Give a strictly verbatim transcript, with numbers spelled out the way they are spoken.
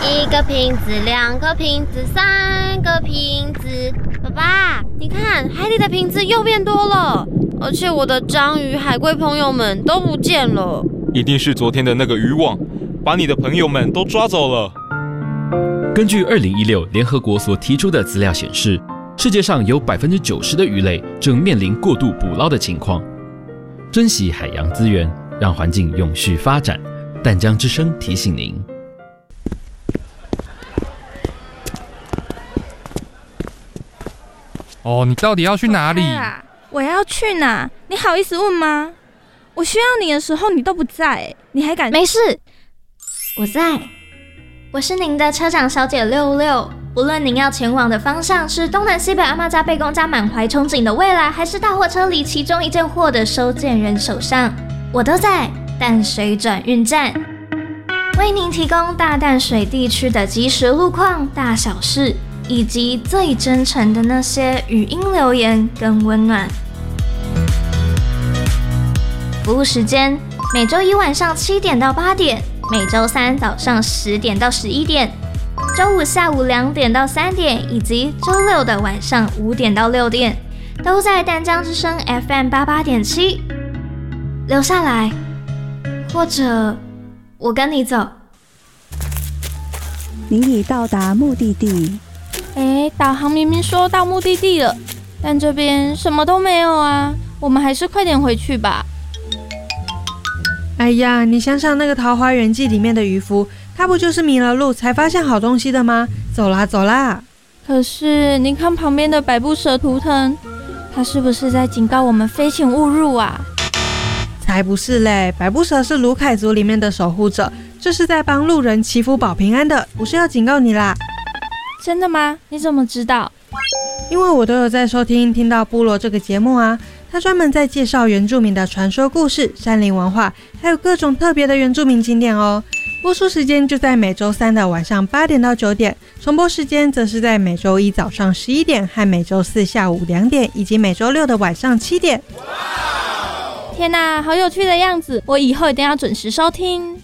一个瓶子，两个瓶子，三个瓶子。爸爸，你看，海里的瓶子又变多了，而且我的章鱼、海龟朋友们都不见了。 一定是昨天的那个渔网，把你的朋友们都抓走了。 根据二零一六联合国所提出的资料显示，世界上有百分之九十的鱼类正面临过度捕捞的情况。珍惜海洋资源，让环境永续发展。淡江之声提醒您。 哦，你到底要去哪里？ 我要去哪？你好意思问吗？我需要你的时候你都不在，你还敢？ 没事，我在。我是您的车长小姐六六。无论您要前往的方向是东南西北阿嬷家贝公家满怀憧憬的未来，还是大货车里其中一件货的收件人手上，我都在淡水转运站，为您提供大淡水地区的即时路况、大小事，以及最真诚的那些语音留言跟温暖。服务时间：每周一晚上七点到八点，每周三早上十点到十一点，周五下午两点到三点，以及周六的晚上五点到六点，都在淡江之声 F M 八八点七。留下来，或者我跟你走。 您已到达目的地。 哎，导航明明说到目的地了，但这边什么都没有啊！我们还是快点回去吧。 哎呀，你想想那个《桃花源记》里面的渔夫，他不就是迷了路才发现好东西的吗？走啦走啦！ 可是你看旁边的百步蛇图腾，它是不是在警告我们飞行勿入啊？ 才不是嘞！百步蛇是卢凯族里面的守护者，这是在帮路人祈福保平安的，不是要警告你啦。 真的吗？你怎么知道？ 因为我都有在收听听到部落这个节目啊，他专门在介绍原住民的传说故事、山林文化，还有各种特别的原住民景点哦。播出时间就在每周三的晚上八点到九点，重播时间则是在每周一早上十一点和每周四下午两点，以及每周六的晚上七点。 天哪，好有趣的样子！我以后一定要准时收听。